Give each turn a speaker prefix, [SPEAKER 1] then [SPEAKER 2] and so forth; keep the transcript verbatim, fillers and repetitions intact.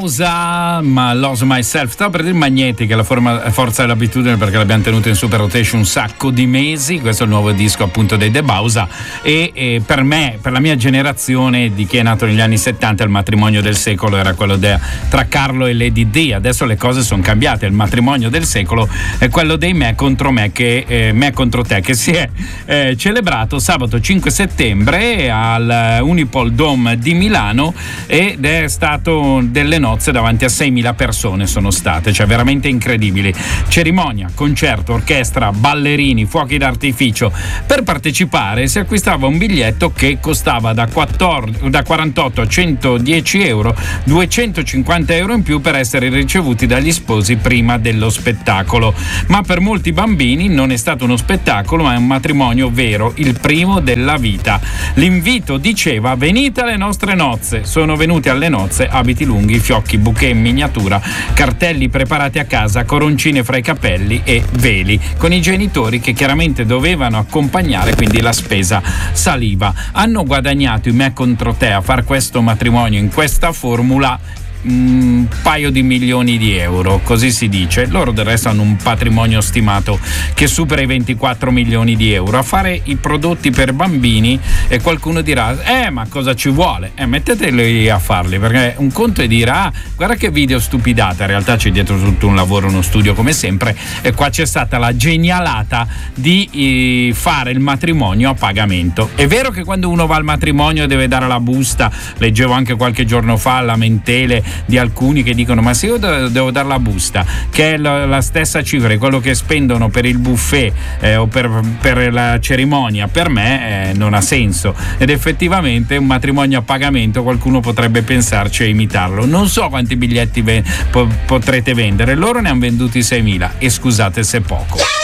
[SPEAKER 1] Ma Lose Myself, stavo per dire Magnetic, la forma, forza dell'abitudine, perché l'abbiamo tenuto in super rotation un sacco di mesi. Questo è il nuovo disco appunto dei De Bausa e, e per me, per la mia generazione di chi è nato negli anni settanta, il matrimonio del secolo era quello de, tra Carlo e Lady D. Adesso le cose sono cambiate, il matrimonio del secolo è quello dei Me contro Me, che eh, Me contro Te, che si è eh, celebrato sabato cinque settembre al Unipol Dome di Milano, ed è stato delle nozze davanti a seimila persone sono state, cioè veramente incredibili. Cerimonia, concerto, orchestra, ballerini, fuochi d'artificio. Per partecipare si acquistava un biglietto che costava da, quattordici, da quarantotto a centodieci euro, duecentocinquanta euro in più per essere ricevuti dagli sposi prima dello spettacolo. Ma per molti bambini non è stato uno spettacolo, ma è un matrimonio vero, il primo della vita. L'invito diceva: venite alle nostre nozze. Sono venuti alle nozze abiti lunghi, fiocchi, bouquet in miniatura, cartelli preparati a casa, coroncine fra i capelli e veli, con i genitori che chiaramente dovevano accompagnare, quindi la spesa saliva. Hanno guadagnato i Me contro Te a far questo matrimonio in questa formula un paio di milioni di euro, così si dice. Loro del resto hanno un patrimonio stimato che supera i ventiquattro milioni di euro. A fare i prodotti per bambini, e qualcuno dirà: eh ma cosa ci vuole? Eh metteteli a farli, perché un conto è dire: ah, guarda che video stupidata, in realtà c'è dietro tutto un lavoro, uno studio come sempre, e qua c'è stata la genialata di eh, fare il matrimonio a pagamento. È vero che quando uno va al matrimonio deve dare la busta, leggevo anche qualche giorno fa lamentele di alcuni che dicono: ma se io devo dare la busta, che è la, la stessa cifra di quello che spendono per il buffet eh, o per, per la cerimonia, per me eh, non ha senso. Ed effettivamente un matrimonio a pagamento qualcuno potrebbe pensarci a imitarlo. Non so quanti biglietti ve- po- potrete vendere, loro ne hanno venduti seimila, e scusate se è poco.